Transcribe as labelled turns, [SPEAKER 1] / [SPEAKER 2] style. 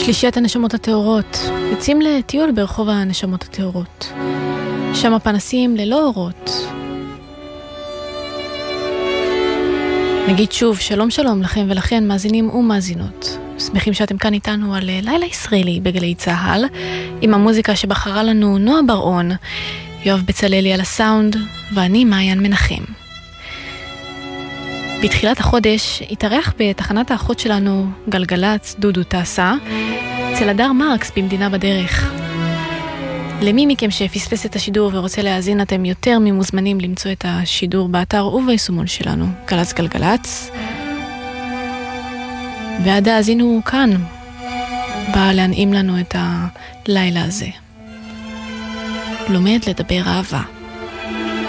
[SPEAKER 1] שלישיית הנשמות הטהורות, יוצאים לטיול ברחוב הנשמות הטהורות. שם הפנסים ללא אורות. נגיד שוב שלום שלום לכם ולכן מאזינים ומאזינות. שמחים שאתם כאן איתנו על לילה ישראלי בגלי צהל, עם המוזיקה שבחרה לנו נועה בר-און, יואב בצללי על הסאונד, ואני מעיין מנחם. בתחילת החודש התארח בתחנת האחות שלנו גלגלץ דודו טסה, אצל הדר מרקס במדינה בדרך. למי מכם שפספס את השידור ורוצה להאזין, אתם יותר ממוזמנים למצוא את השידור באתר וביישומון שלנו, גלץ גלגלץ. ועד האזינו כאן, בא להנעים לנו את הלילה הזה. לומד לדבר אהבה.